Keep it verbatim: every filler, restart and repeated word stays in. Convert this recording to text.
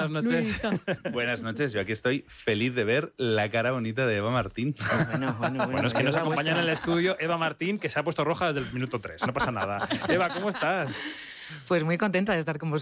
buenas noches. Luisa. Buenas noches, yo aquí estoy feliz de ver la cara bonita de Eva Martín. Bueno, bueno, bueno. Bueno, es que nos Eva, acompaña en vuestra- el estudio Eva Martín, que se ha puesto roja desde el minuto tres. No pasa nada. Eva, ¿cómo estás? Pues muy contenta de estar con vosotros.